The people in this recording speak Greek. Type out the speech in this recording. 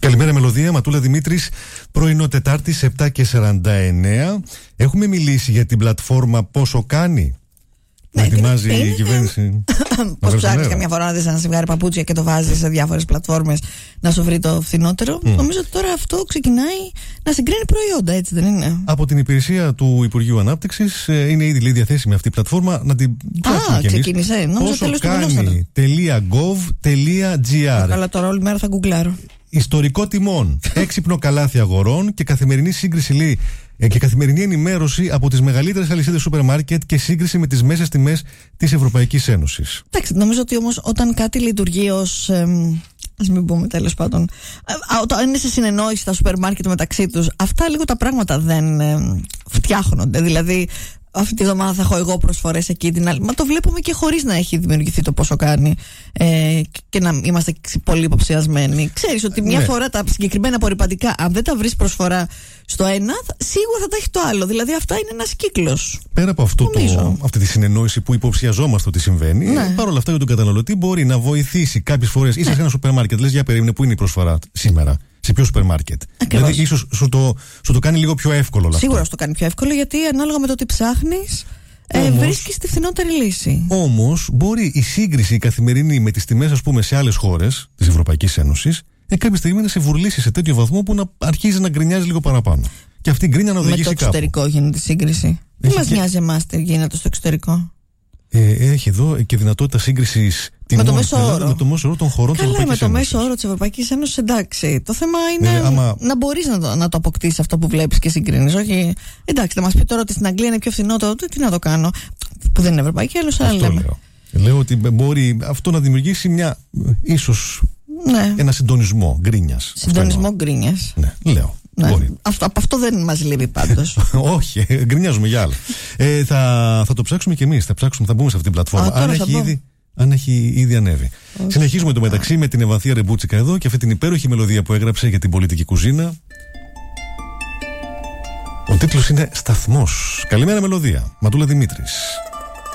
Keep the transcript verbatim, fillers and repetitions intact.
Καλημέρα Μελωδία, Ματούλα Δημήτρης, πρωινό Τετάρτης, επτά και σαράντα εννέα. Έχουμε μιλήσει για την πλατφόρμα Πόσο Κάνει. Να Ναι, ετοιμάζει είναι, η κυβέρνηση. Πώς ψάχνεις καμιά φορά να δεις ένα ζευγάρι παπούτσια και το βάζεις σε διάφορες πλατφόρμες να σου βρει το φθηνότερο. Mm. Νομίζω ότι τώρα αυτό ξεκινάει να συγκρίνει προϊόντα, έτσι δεν είναι? Από την υπηρεσία του Υπουργείου Ανάπτυξης είναι ήδη λέει, διαθέσιμη αυτή η πλατφόρμα. Να την Α, ξεκίνησε. Νόμιζα τέλος του μηνός. Ποσοκάνη.gov.gr. Καλά, τώρα όλη μέρα θα γκουγκλάρω. Ιστορικό τιμών, έξυπνο καλάθι αγορών και καθημερινή σύγκριση λέει, και καθημερινή ενημέρωση από τις μεγαλύτερες αλυσίδες σούπερ μάρκετ και σύγκριση με τις μέσες τιμές της Ευρωπαϊκής Ένωσης. Εντάξει, νομίζω ότι όμως όταν κάτι λειτουργεί ως. Ας μην πούμε τέλος πάντων. Όταν είναι σε συνεννόηση τα σούπερ μάρκετ μεταξύ τους, αυτά λίγο τα πράγματα δεν ε, φτιάχνονται. Δηλαδή, αυτή τη βδομάδα θα έχω εγώ προσφορές εκεί, την άλλη. Μα το βλέπουμε και χωρίς να έχει δημιουργηθεί το Πόσο Κάνει ε, και να είμαστε πολύ υποψιασμένοι. Ξέρεις ότι μια ναι. φορά τα συγκεκριμένα απορριπαντικά, αν δεν τα βρεις προσφορά στο ένα, σίγουρα θα τα έχει το άλλο. Δηλαδή, αυτά είναι ένας κύκλος. Πέρα από αυτό το, αυτή τη συνεννόηση που υποψιαζόμαστε ότι συμβαίνει, ναι. παρόλα αυτά για τον καταναλωτή μπορεί να βοηθήσει κάποιες φορές. Είσαι ναι. σε ένα σούπερ μάρκετ, λες για περίμενε, πού είναι η προσφορά σήμερα. Σε ποιο σούπερ μάρκετ. Δηλαδή, ίσως σου το, σου το κάνει λίγο πιο εύκολο. Σίγουρα σου το κάνει πιο εύκολο, γιατί ανάλογα με το τι ψάχνεις, ε, βρίσκεις τη φθηνότερη λύση. Όμως, μπορεί η σύγκριση η καθημερινή με τις τιμές, ας πούμε, σε άλλες χώρες της Ευρωπαϊκής Ένωσης, ε, κάποια στιγμή να σε βουρλήσει σε τέτοιο βαθμό που να αρχίζει να γκρινιάζει λίγο παραπάνω. Και αυτή η γκρίνια να οδηγήσει κάπου. Με το εξωτερικό κάπου. Γίνεται η σύγκριση. Τι μας και... νοιάζει εμάς τι γίνεται στο εξωτερικό. Ε, έχει εδώ και δυνατότητα σύγκρισης με το μέσο όρο. Με το μέσο όρο των χωρών της Ευρωπαϊκής Ένωσης. Καλά, με το μέσο όρο της Ευρωπαϊκής Ένωσης, εντάξει. Το θέμα είναι δηλαδή, άμα... να μπορείς να το, να το αποκτήσεις αυτό που βλέπεις και συγκρίνεις. Όχι, εντάξει, θα μας πει τώρα ότι στην Αγγλία είναι πιο φθηνότερο. Τι να το κάνω. Που δεν είναι Ευρωπαϊκή, άλλο άλλα λέμε. Λέω. λέω ότι μπορεί αυτό να δημιουργήσει μια ίσως ναι. ένα συντονισμό γκρίνιας. Συντονισμό γκρίνιας. Ναι, λέω. Ναι. Αυτό, από αυτό δεν μας λείπει πάντως. Όχι, γκρινιάζουμε για άλλα. Ε, θα, θα το ψάξουμε κι εμείς. Θα, ψάξουμε, θα μπούμε σε αυτή την πλατφόρμα. Α, αν, έχει ήδη, αν έχει ήδη ανέβει. Okay. Συνεχίζουμε το μεταξύ με την Ευανθία Ρεμπούτσικα εδώ και αυτή την υπέροχη μελωδία που έγραψε για την πολιτική κουζίνα. Ο τίτλος είναι Σταθμός. Καλημέρα Μελωδία. Ματούλα Δημήτρης.